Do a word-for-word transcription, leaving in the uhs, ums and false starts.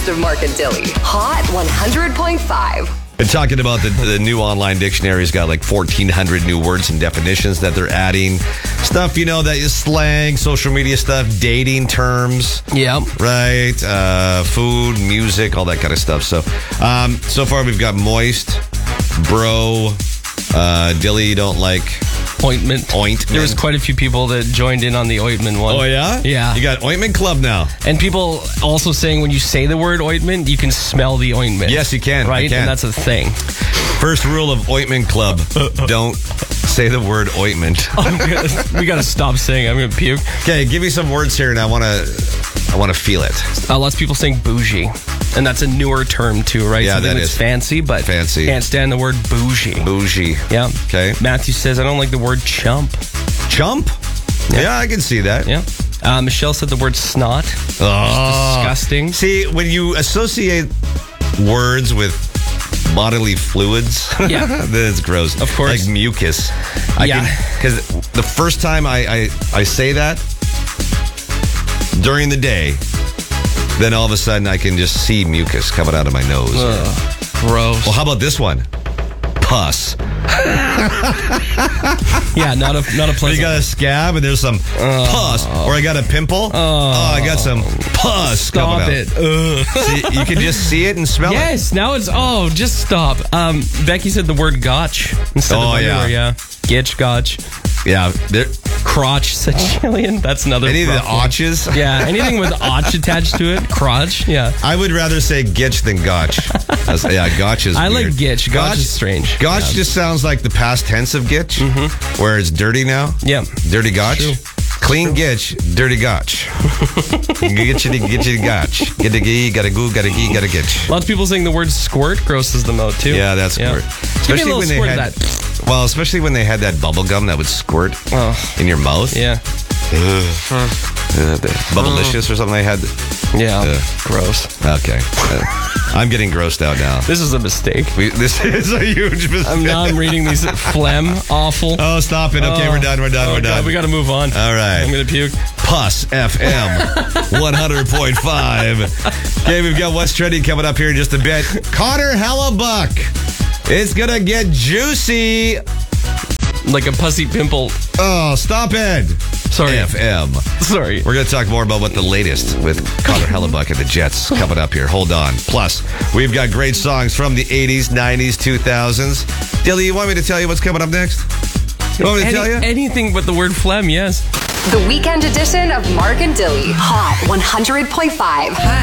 best of Mark and Dilly. Hot one hundred point five. And talking about the, the new online dictionary's got like fourteen hundred new words and definitions that they're adding. Stuff, you know, that is slang, social media stuff, dating terms. Yeah. Right. Uh, food, music, all that kind of stuff. So, um, so far we've got moist, bro, uh, Dilly don't like Ointment. ointment. There was quite a few people that joined in on the ointment one. Oh, yeah? Yeah. You got Ointment Club now. And people also saying when you say the word ointment, you can smell the ointment. Yes, you can. Right? You can. And that's a thing. First rule of Ointment Club, don't say the word ointment. I'm gonna, we got to stop saying it. I'm going to puke. Okay, give me some words here, and I want to I want to feel it. Uh, lots of people saying bougie. And that's a newer term, too, right? Yeah, Something that that's is. fancy, but Fancy. can't stand the word bougie. Bougie. Yeah. Okay. Matthew says, I don't like the word chump. Chump? Yeah, yeah I can see that. Yeah. Uh, Michelle said the word snot. Oh. Disgusting. See, when you associate words with bodily fluids, Yeah. then it's gross. Of course. Like mucus. I Yeah. Because the first time I, I, I say that during the day, then all of a sudden I can just see mucus coming out of my nose. Ugh, gross. Well, how about this one? Pus. Yeah, not a not a When pleasant. you got a scab and there's some pus, or I got a pimple. Oh, I got some pus coming Stop out. it. Ugh. See, you can just see it and smell it. Yes, now it's, oh, just stop. Um, Becky said the word gotch instead Oh, of yeah. everywhere, yeah. Gitch, gotch. Yeah. There, Crotch, said Jillian. That's another any of the rough one. otches? Yeah, anything with otch attached to it. Crotch, yeah. I would rather say gitch than gotch. That's- yeah, gotch is I weird. like gitch. Gotch is strange. Gotch Yeah. just sounds like the past tense of gitch, where it's dirty now. Yeah. Dirty gotch. True. Clean gitch, dirty gotch. Gitchy, gitchy, gotch. Get a gee, gotta goo, gotta gee, gotta gitch. Lots of people saying the word squirt grosses them out, too. Yeah, that's squirt. Give me a little squirt of had, that. well, especially when they had that bubble gum that would squirt Oh. in your mouth. Yeah. Uh, the Bubblicious or something they had. Yeah. Ugh. Gross. Okay. Uh, I'm getting grossed out now. This is a mistake. We, this is a huge mistake. I'm now I'm reading these phlegm. Awful. Oh, stop it. Okay, Oh. we're done. We're done. Oh, we're God, done. we got to move on. All right. I'm going to puke. Pus F M one hundred point five. Okay, we've got what's trending coming up here in just a bit. Connor Hellebuck. It's going to get juicy. Like a pussy pimple. Oh, stop it. Sorry. F M. Sorry. We're going to talk more about what the latest with Connor Hellebuck and the Jets coming up here. Hold on. Plus, we've got great songs from the eighties, nineties, two thousands. Dilly, you want me to tell you what's coming up next? You want me to Any- tell you? Anything but the word phlegm, yes. The weekend edition of Mark and Dilly. Hot one hundred point five.